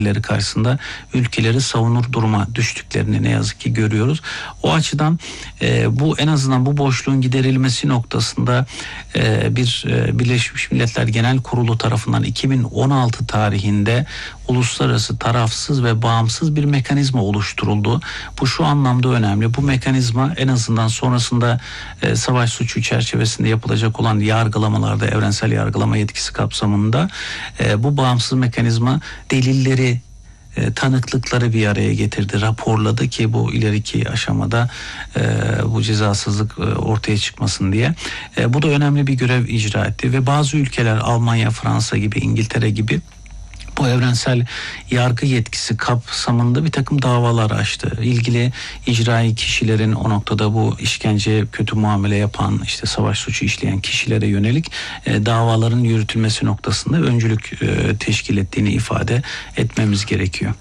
karşısında ülkeleri savunur duruma düştüklerini ne yazık ki görüyoruz. O açıdan bu en azından bu boşluğun giderilmesi noktasında Birleşmiş Milletler Genel Kurulu tarafından 2016 tarihinde uluslararası tarafsız ve bağımsız bir mekanizma oluşturuldu. Bu şu anlamda önemli. Bu mekanizma en azından sonrasında savaş suçu çerçevesinde yapılacak olan yargılamalarda, evrensel yargılama yetkisi kapsamında bu bağımsız mekanizma delilleri, tanıklıkları bir araya getirdi, raporladı ki bu ileriki aşamada bu cezasızlık ortaya çıkmasın diye. Bu da önemli bir görev icra etti ve bazı ülkeler, Almanya, Fransa gibi, İngiltere gibi bu evrensel yargı yetkisi kapsamında bir takım davalar açtı. İlgili icrai kişilerin o noktada bu işkence, kötü muamele yapan, işte savaş suçu işleyen kişilere yönelik davaların yürütülmesi noktasında öncülük teşkil ettiğini ifade etmemiz gerekiyor.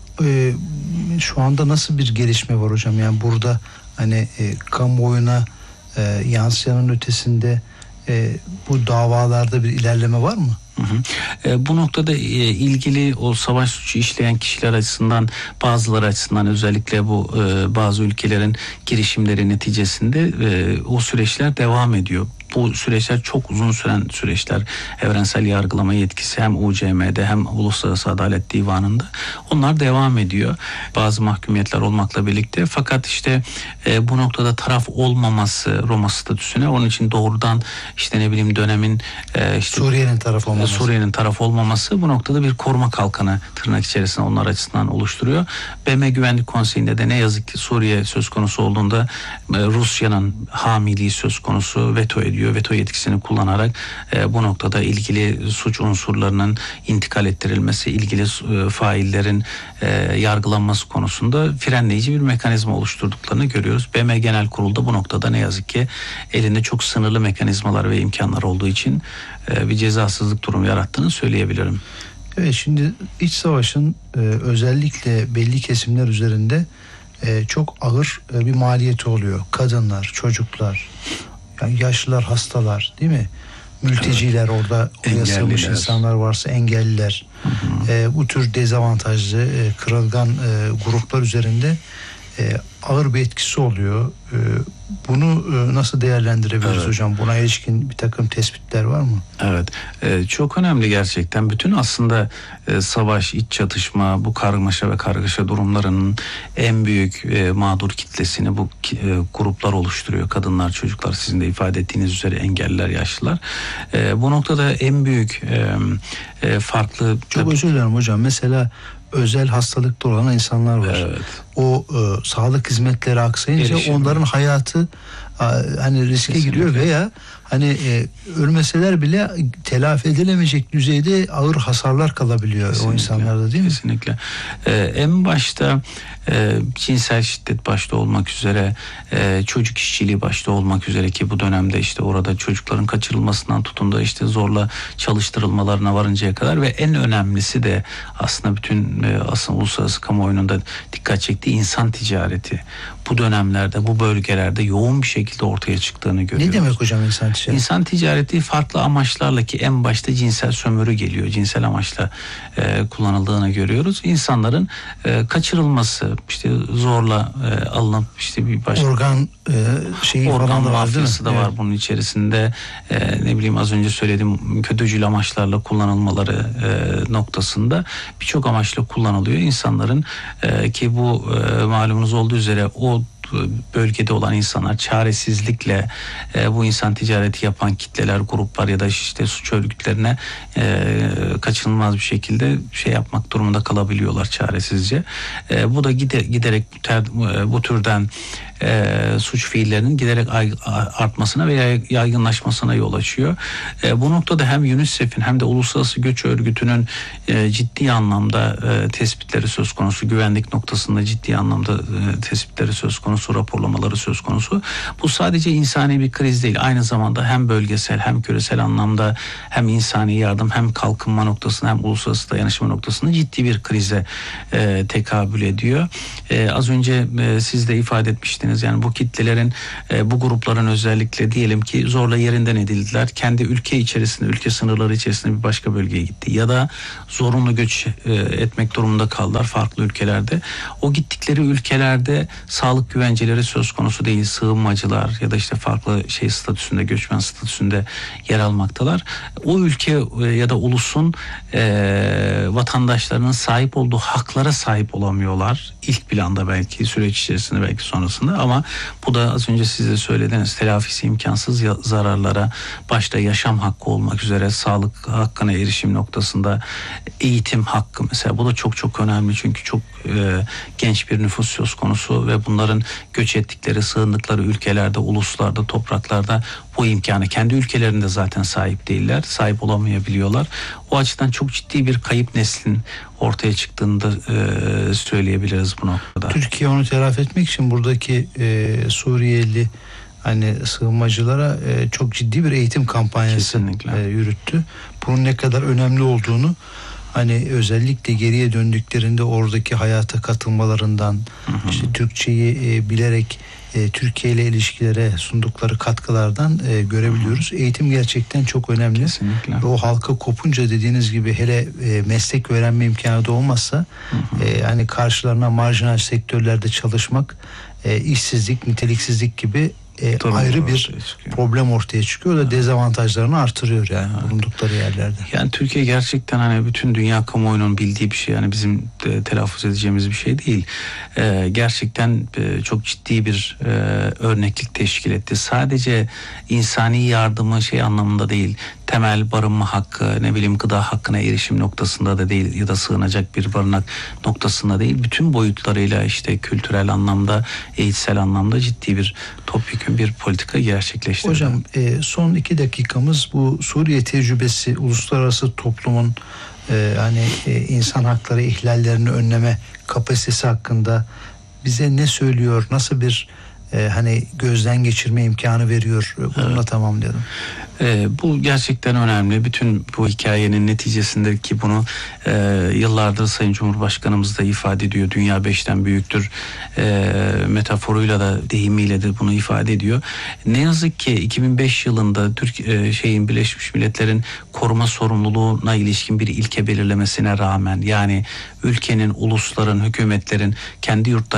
Şu anda nasıl bir gelişme var hocam? Yani burada hani kamuoyuna yansıyanın ötesinde bu davalarda bir ilerleme var mı? Bu noktada ilgili o savaş suçu işleyen kişiler açısından, bazıları açısından özellikle bu bazı ülkelerin girişimleri neticesinde o süreçler devam ediyor. Bu süreçler çok uzun süren süreçler. Evrensel yargılama yetkisi hem UCM'de hem Uluslararası Adalet Divanı'nda onlar devam ediyor. Bazı mahkumiyetler olmakla birlikte. Fakat işte bu noktada taraf olmaması Roma statüsüne, onun için doğrudan işte ne bileyim dönemin Suriye'nin taraf olmaması bu noktada bir koruma kalkanı tırnak içerisinde onlar açısından oluşturuyor. BM Güvenlik Konseyi'nde de ne yazık ki Suriye söz konusu olduğunda Rusya'nın hamiliği söz konusu, veto ediyor. Veto yetkisini kullanarak bu noktada ilgili suç unsurlarının intikal ettirilmesi, ilgili faillerin yargılanması konusunda frenleyici bir mekanizma oluşturduklarını görüyoruz. BM Genel Kurulu'da bu noktada ne yazık ki elinde çok sınırlı mekanizmalar ve imkanlar olduğu için bir cezasızlık durumu yarattığını söyleyebilirim. Evet, şimdi iç savaşın özellikle belli kesimler üzerinde çok ağır bir maliyeti oluyor. Kadınlar, çocuklar, yani yaşlılar, hastalar, değil mi? Mülteciler, evet. Oraya sığınmış insanlar varsa, engelliler. Bu tür dezavantajlı, kırılgan gruplar üzerinde ağır bir etkisi oluyor. Bunu nasıl değerlendirebiliriz hocam? Buna ilişkin bir takım tespitler var mı? Evet. Çok önemli gerçekten. Bütün aslında savaş, iç çatışma, bu karmaşa ve kargaşa durumlarının en büyük mağdur kitlesini bu gruplar oluşturuyor. Kadınlar, çocuklar, sizin de ifade ettiğiniz üzere engelliler, yaşlılar. Bu noktada en büyük farklı... Çok özür dilerim hocam. Mesela özel hastalıkta olan insanlar var. Evet. O sağlık hizmetleri aksayınca onların hayatı hani riske giriyor veya hani ölmeseler bile telafi edilemeyecek düzeyde ağır hasarlar kalabiliyor. Kesinlikle. O insanlarda, değil mi? Kesinlikle. En başta cinsel şiddet başta olmak üzere, çocuk işçiliği başta olmak üzere ki bu dönemde işte orada çocukların kaçırılmasından tutun da işte zorla çalıştırılmalarına varıncaya kadar ve en önemlisi de aslında bütün aslında uluslararası kamuoyunun da dikkat çektiği insan ticareti. Bu dönemlerde, bu bölgelerde yoğun bir şekilde ortaya çıktığını görüyoruz. Ne demek hocam insan ticareti? İnsan ticareti farklı amaçlarla, ki en başta cinsel sömürü geliyor. Cinsel amaçla kullanıldığını görüyoruz. İnsanların kaçırılması, işte zorla alınıp işte bir başka organ mafyası da var bunun içerisinde. Ne bileyim az önce söylediğim kötücül amaçlarla kullanılmaları noktasında birçok amaçla kullanılıyor. İnsanların ki bu malumunuz olduğu üzere o bölgede olan insanlar çaresizlikle bu insan ticareti yapan kitleler, gruplar ya da işte suç örgütlerine kaçınılmaz bir şekilde şey yapmak durumunda kalabiliyorlar çaresizce. Bu da giderek bu türden suç fiillerinin giderek artmasına ve yaygınlaşmasına yol açıyor. Bu noktada hem UNICEF'in hem de Uluslararası Göç Örgütü'nün ciddi anlamda tespitleri söz konusu, güvenlik noktasında ciddi anlamda tespitleri söz konusu, raporlamaları söz konusu. Bu sadece insani bir kriz değil. Aynı zamanda hem bölgesel hem küresel anlamda hem insani yardım hem kalkınma noktasında hem uluslararası dayanışma noktasında ciddi bir krize tekabül ediyor. Az önce siz de ifade etmiştiniz. affedersiniz yani bu kitlelerin bu grupların özellikle diyelim ki zorla yerinden edildiler. Kendi ülke içerisinde, ülke sınırları içerisinde bir başka bölgeye gitti ya da zorunlu göç etmek durumunda kaldılar farklı ülkelerde. O gittikleri ülkelerde sağlık güvenceleri söz konusu değil. Sığınmacılar ya da işte farklı statüsünde, göçmen statüsünde yer almaktalar. O ülke ya da ulusun vatandaşlarının sahip olduğu haklara sahip olamıyorlar. İlk planda belki süreç içerisinde belki sonrasında ama bu da az önce siz de söylediniz telafisi imkansız zararlara başta yaşam hakkı olmak üzere sağlık hakkına erişim noktasında eğitim hakkı mesela bu da çok çok önemli çünkü çok genç bir nüfus söz konusu ve bunların göç ettikleri sığındıkları ülkelerde, uluslarda, topraklarda bu imkanı kendi ülkelerinde zaten sahip değiller, sahip olamayabiliyorlar. O açıdan çok ciddi bir kayıp neslin ortaya çıktığını da söyleyebiliriz bu noktada. Türkiye onu telafi etmek için buradaki Suriyeli sığınmacılara çok ciddi bir eğitim kampanyası yürüttü. Bunun ne kadar önemli olduğunu özellikle geriye döndüklerinde oradaki hayata katılmalarından işte Türkçeyi bilerek Türkiye ile ilişkilere sundukları katkılardan görebiliyoruz. Eğitim gerçekten çok önemli. Kesinlikle. O halka kopunca dediğiniz gibi hele meslek öğrenme imkanı da olmazsa karşılarına marjinal sektörlerde çalışmak işsizlik, niteliksizlik gibi ayrı bir problem ortaya çıkıyor da dezavantajlarını artırıyor bulundukları yerlerde. Yani Türkiye gerçekten bütün dünya kamuoyunun bildiği bir şey bizim telaffuz edeceğimiz bir şey değil. Gerçekten çok ciddi bir örneklik teşkil etti. Sadece insani yardımı anlamında değil. Temel barınma hakkı, gıda hakkına erişim noktasında da değil ya da sığınacak bir barınak noktasında değil. Bütün boyutlarıyla kültürel anlamda, eğitsel anlamda ciddi bir topyekün bir politika gerçekleştirdi. Hocam son 2 dakikamız bu Suriye tecrübesi uluslararası toplumun insan hakları ihlallerini önleme kapasitesi hakkında bize ne söylüyor? Nasıl bir gözden geçirme imkanı veriyor? Bununla tamamlayalım. Bu gerçekten önemli. Bütün bu hikayenin neticesinde ki bunu yıllardır Sayın Cumhurbaşkanımız da ifade ediyor. Dünya 5'ten büyüktür metaforuyla da deyimiyle de bunu ifade ediyor. Ne yazık ki 2005 yılında Birleşmiş Milletler'in koruma sorumluluğuna ilişkin bir ilke belirlemesine rağmen ülkenin, ulusların, hükümetlerin kendi yurtlarında